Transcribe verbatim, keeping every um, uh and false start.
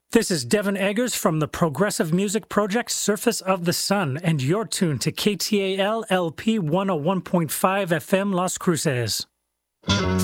This is Devin Eggers from the progressive music project Surface of the Sun, and you're tuned to K T A L L P one oh one point five F M Las Cruces.